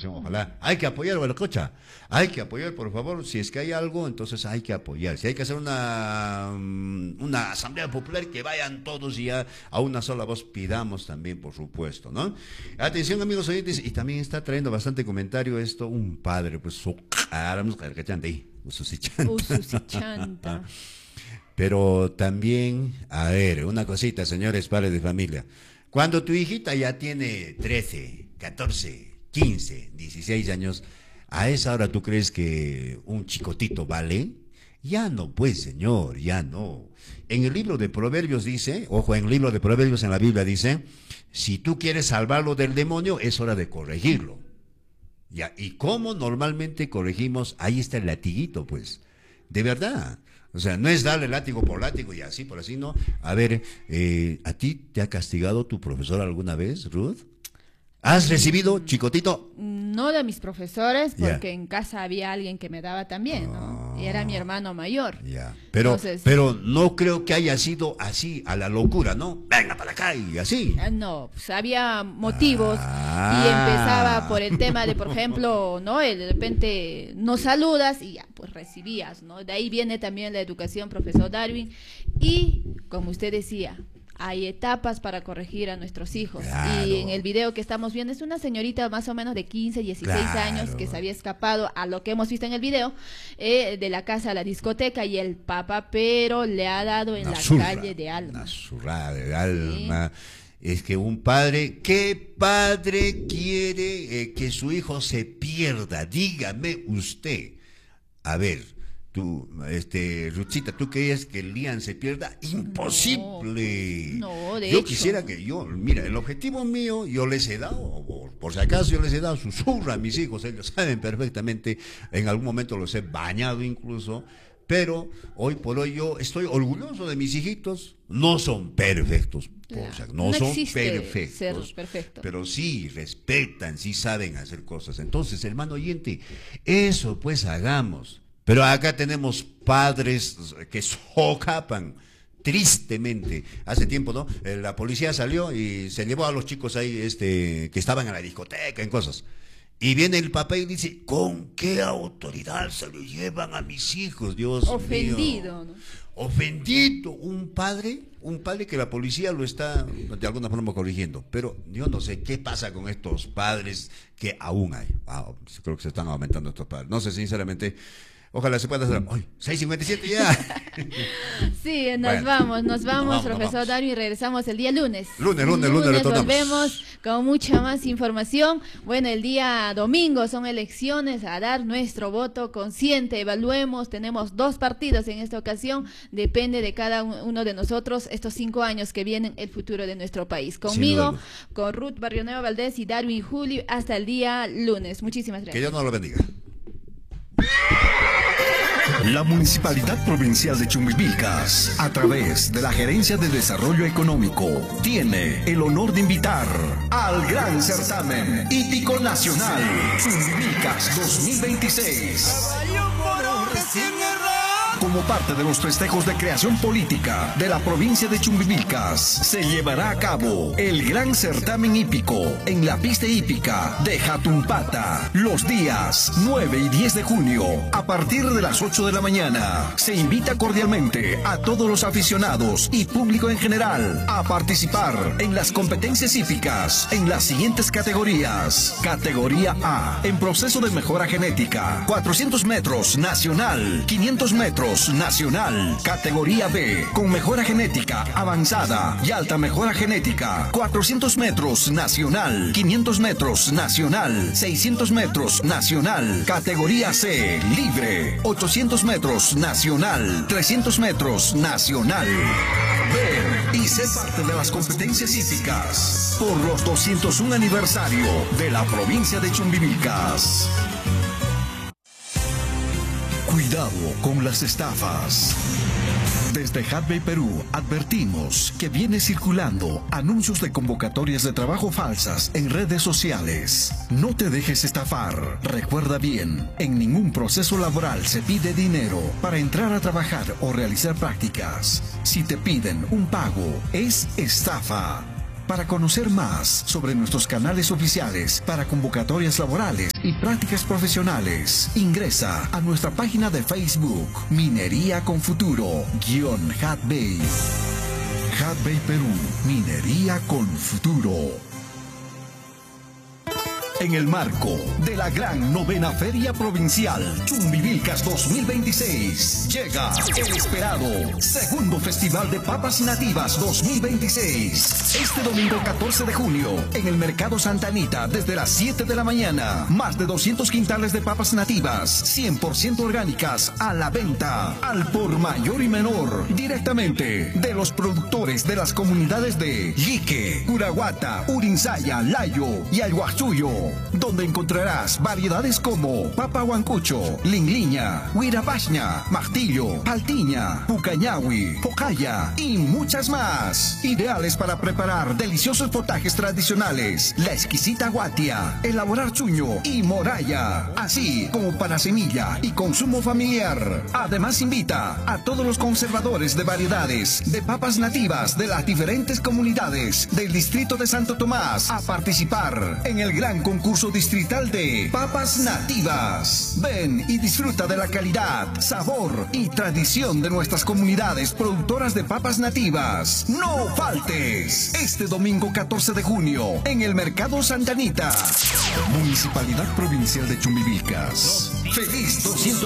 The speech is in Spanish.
información, ojalá. Hay que apoyar, Hualacocha. Hay que apoyar, por favor. Si es que hay algo, entonces hay que apoyar. Si hay que hacer una asamblea popular, que vayan todos y ya a una sola voz pidamos también, por supuesto, ¿no? Atención, amigos oyentes, y también está trayendo bastante comentario esto, un padre, pues, Ususichanta. pero también, a ver, una cosita, señores padres de familia. Cuando tu hijita ya tiene 13, 14, 15, 16 años, ¿a esa hora tú crees que un chicotito vale? Ya no, pues, señor, ya no. En el libro de Proverbios dice, ojo, en el libro de Proverbios en la Biblia dice, si tú quieres salvarlo del demonio, es hora de corregirlo. Ya, ¿y cómo normalmente corregimos? Ahí está el latiguito, pues. De verdad. O sea, no es darle látigo y así por así, no. A ver, ¿a ti te ha castigado tu profesor alguna vez, Ruth? ¿Has recibido, chicotito? No de mis profesores, Ya. porque en casa había alguien que me daba también, ¿no? Y era mi hermano mayor. Ya. Pero, Entonces, pero no creo que haya sido así, a la locura, ¿no? Venga para acá y así. no, pues había motivos Ah. y empezaba por el tema de, por ejemplo, ¿no? De repente no saludas y ya, pues recibías, ¿no? De ahí viene también la educación, profesor Darwin. Y, como usted decía, hay etapas para corregir a nuestros hijos. Claro. Y en el video que estamos viendo es una señorita más o menos de 15, 16 años que se había escapado, a lo que hemos visto en el video, de la casa a la discoteca, y el papá, pero le ha dado en Una la zurra, calle de alma. Una zurrada de alma. Es que un padre, ¿qué padre quiere que su hijo se pierda? Dígame usted. A ver, tú, Ruchita, ¿tú querías que el Lian se pierda? ¡Imposible! No, de yo hecho. quisiera que mira, el objetivo mío, yo les he dado, por si acaso yo les he dado susurra a mis hijos, ellos saben perfectamente, en algún momento los he bañado incluso, pero hoy por hoy yo estoy orgulloso de mis hijitos, no son perfectos, o sea, no son existe perfectos, ser perfecto. pero sí respetan, sí saben hacer cosas. Entonces, hermano oyente, eso pues hagamos. Pero acá tenemos padres que socapan tristemente. Hace tiempo, ¿no? La policía salió y se llevó a los chicos ahí, que estaban en la discoteca, en cosas. Y viene el papá y dice, ¿con qué autoridad se le llevan a mis hijos? Dios Ofendido, mío. ¿no? Ofendido, un padre que la policía lo está de alguna forma corrigiendo, pero yo no sé qué pasa con estos padres que aún hay. Creo que se están aumentando estos padres. No sé, sinceramente. Ojalá se pueda hacer. ¡Ay! 6:57 ya. Sí, Bueno, nos vamos, profesor vamos. Dario, y regresamos el día lunes. Lunes retornamos. Volvemos con mucha más información. Bueno, el día domingo son elecciones, a dar nuestro voto consciente. Evaluemos, tenemos 2 partidos en esta ocasión. Depende de cada uno de nosotros estos 5 años que vienen, el futuro de nuestro país. Conmigo, con Ruth Barrionueva Valdés y Darwin Julio, hasta el día lunes. Muchísimas gracias. Que Dios nos lo bendiga. La Municipalidad Provincial de Chumbivilcas, a través de la Gerencia de Desarrollo Económico, tiene el honor de invitar al gran certamen hípico nacional Chumbivilcas 2026. Como parte de los festejos de creación política de la provincia de Chumbivilcas, se llevará a cabo el gran certamen hípico en la pista hípica de Jatumpata los días 9 y 10 de junio a partir de las 8 de la mañana. Se invita cordialmente a todos los aficionados y público en general a participar en las competencias hípicas en las siguientes categorías. Categoría A, en proceso de mejora genética, 400 metros nacional, 500 metros nacional. Categoría B, con mejora genética avanzada y alta mejora genética, 400 metros nacional, 500 metros nacional, 600 metros nacional. Categoría C, libre, 800 metros nacional, 300 metros nacional. Ven y sé parte de las competencias hípicas por los 201 aniversario de la provincia de Chumbivilcas. Cuidado con las estafas. Desde Hadbay Perú advertimos que viene circulando anuncios de convocatorias de trabajo falsas en redes sociales. No te dejes estafar. Recuerda bien, en ningún proceso laboral se pide dinero para entrar a trabajar o realizar prácticas. Si te piden un pago, es estafa. Para conocer más sobre nuestros canales oficiales para convocatorias laborales y prácticas profesionales, ingresa a nuestra página de Facebook, Minería con Futuro, _Hatbay. Hatbay Perú, Minería con Futuro. En el marco de la gran novena Feria Provincial Chumbivilcas 2026, llega el esperado segundo Festival de Papas Nativas 2026. Este domingo 14 de junio, en el Mercado Santa Anita, desde las 7 de la mañana, más de 200 quintales de papas nativas, 100% orgánicas, a la venta, al por mayor y menor, directamente de los productores de las comunidades de Yique, Curaguata, Urinsaya, Layo y Alguachuyo, donde encontrarás variedades como papa huancucho, lingliña, huirapashña, martillo, paltiña, pucañahui, pocaya y muchas más. Ideales para preparar deliciosos potajes tradicionales, la exquisita guatia, elaborar chuño y moraya, así como para semilla y consumo familiar. Además invita a todos los conservadores de variedades de papas nativas de las diferentes comunidades del distrito de Santo Tomás a participar en el gran concurso distrital de papas nativas. Ven y disfruta de la calidad, sabor y tradición de nuestras comunidades productoras de papas nativas. ¡No faltes! Este domingo 14 de junio en el Mercado Santa Anita. Municipalidad Provincial de Chumbivilcas. ¡Feliz 200!